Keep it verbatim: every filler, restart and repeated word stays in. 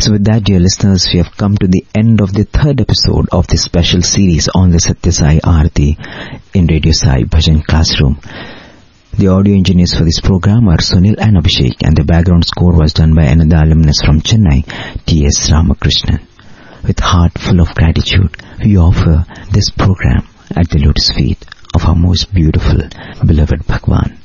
So with that, dear listeners, we have come to the end of the third episode of this special series on the Satya Sai Aarti in Radio Sai Bhajan Classroom. The audio engineers for this program are Sunil and Abhishek, and the background score was done by another alumnus from Chennai, T S Ramakrishnan. With heart full of gratitude, we offer this program at the lotus feet of our most beautiful, beloved Bhagwan.